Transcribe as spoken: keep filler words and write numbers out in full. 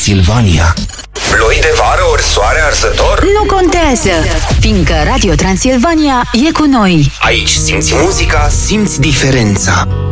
Transilvania. Ploi de vară ori soare arzător? Nu contează, fiindcă Radio Transilvania e cu noi. Aici simți muzica, Simți diferența.